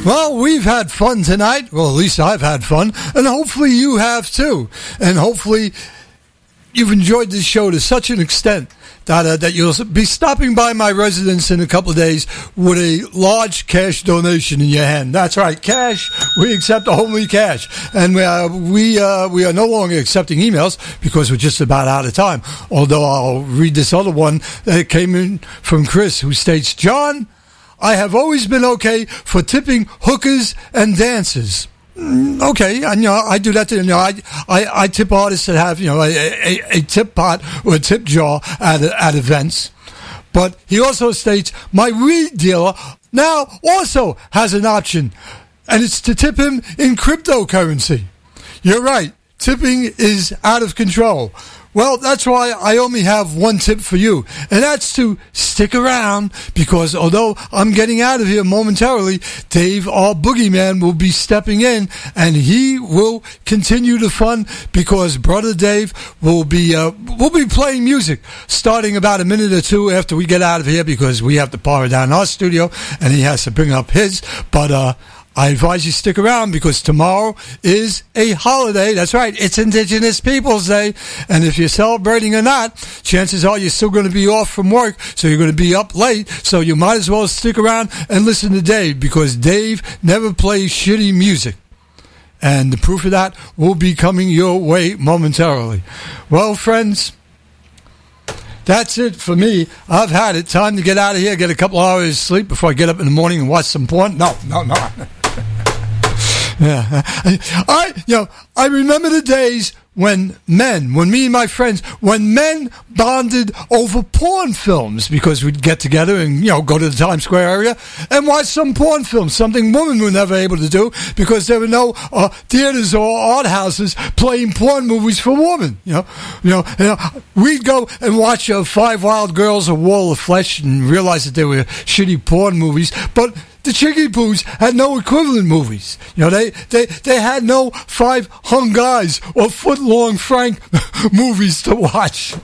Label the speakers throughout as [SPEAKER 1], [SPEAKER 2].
[SPEAKER 1] Well, we've had fun tonight. Well, at least I've had fun. And hopefully you have too. And hopefully you've enjoyed this show to such an extent that you'll be stopping by my residence in a couple of days with a large cash donation in your hand. That's right, cash. We accept only cash. And we are no longer accepting emails because we're just about out of time. Although I'll read this other one that came in from Chris, who states, John, I have always been okay for tipping hookers and dancers. Okay, and I do that. I tip artists that have a tip pot or a tip jar at events. But he also states my weed dealer now also has an option, and it's to tip him in cryptocurrency. You're right, tipping is out of control. Well, that's why I only have one tip for you, and that's to stick around, because although I'm getting out of here momentarily, Dave, our boogeyman, will be stepping in, and he will continue the fun, because Brother Dave will be playing music starting about a minute or two after we get out of here, because we have to power down our studio, and he has to bring up his, but I advise you stick around because tomorrow is a holiday. That's right. It's Indigenous Peoples Day. And if you're celebrating or not, chances are you're still going to be off from work. So you're going to be up late. So you might as well stick around and listen to Dave, because Dave never plays shitty music. And the proof of that will be coming your way momentarily. Well, friends, that's it for me. I've had it. Time to get out of here, get a couple hours sleep before I get up in the morning and watch some porn. No. Yeah, I remember the days when me and my friends, when men bonded over porn films, because we'd get together and, go to the Times Square area and watch some porn films, something women were never able to do because there were no theaters or art houses playing porn movies for women. We'd go and watch Five Wild Girls, A Wall of Flesh, and realize that they were shitty porn movies, but the Chickie Poos had no equivalent movies. They had no Five Hung Guys or Foot-Long Frank movies to watch.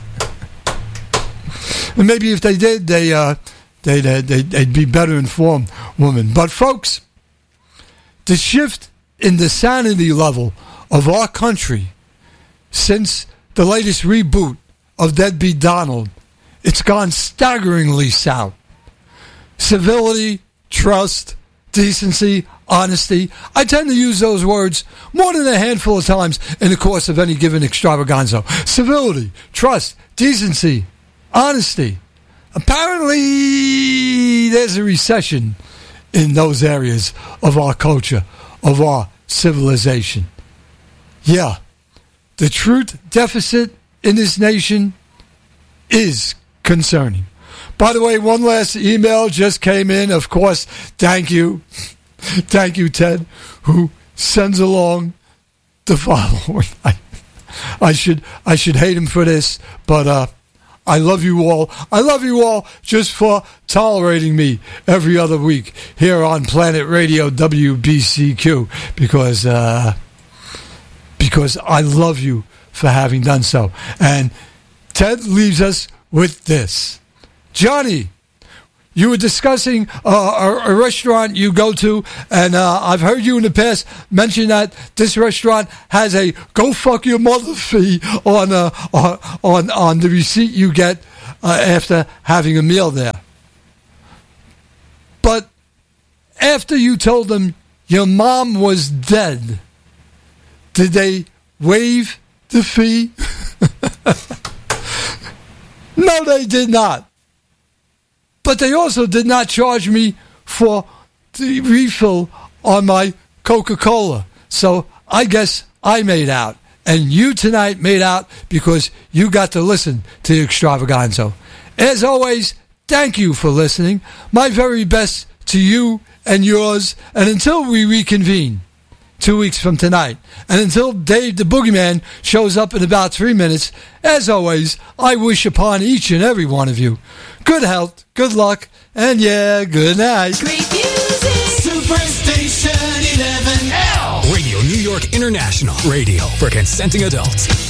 [SPEAKER 1] And maybe if they did, they'd be better informed women. But folks, the shift in the sanity level of our country since the latest reboot of Deadbeat Donald, it's gone staggeringly south. Civility, trust, decency, honesty. I tend to use those words more than a handful of times in the course of any given extravaganza. Civility, trust, decency, honesty. Apparently, there's a recession in those areas of our culture, of our civilization. Yeah, the truth deficit in this nation is concerning. By the way, one last email just came in. Of course, thank you. Thank you, Ted, who sends along the following. I should hate him for this, but I love you all. I love you all just for tolerating me every other week here on Planet Radio WBCQ, because I love you for having done so. And Ted leaves us with this. Johnny, you were discussing a restaurant you go to, and I've heard you in the past mention that this restaurant has a "go fuck your mother" fee on the receipt you get after having a meal there. But after you told them your mom was dead, did they waive the fee? No, they did not. But they also did not charge me for the refill on my Coca-Cola. So I guess I made out. And you tonight made out because you got to listen to the Extravaganza. As always, thank you for listening. My very best to you and yours. And until we reconvene 2 weeks from tonight, and until Dave the Boogeyman shows up in about 3 minutes, as always, I wish upon each and every one of you good health, good luck, and good night.
[SPEAKER 2] Great music. Superstation 11L.
[SPEAKER 3] Radio New York International. Radio for consenting adults.